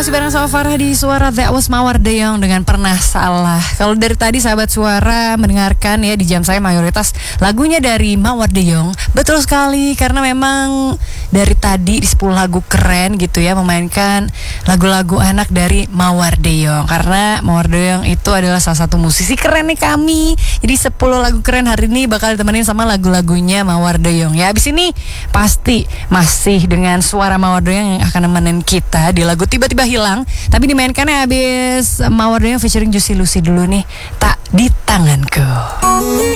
masih bareng sama Farah di Suara. That was Mawar De Jong dengan Pernah Salah. Kalau dari tadi sahabat Suara mendengarkan ya di jam saya mayoritas lagunya dari Mawar De Jong. Betul sekali, karena memang dari tadi di 10 lagu keren gitu ya memainkan lagu-lagu anak dari Mawar De Jong. Karena Mawar De Jong itu adalah salah satu musisi keren nih kami. Jadi 10 lagu keren hari ini bakal ditemenin sama lagu-lagunya Mawar De Jong ya. Abis ini pasti masih dengan suara Mawar De Jong yang akan nemenin kita di lagu Tiba-Tiba Hilang. Tapi dimainkannya habis Mawar De Jong featuring Juicy Lucy dulu nih, Tak di Tanganku.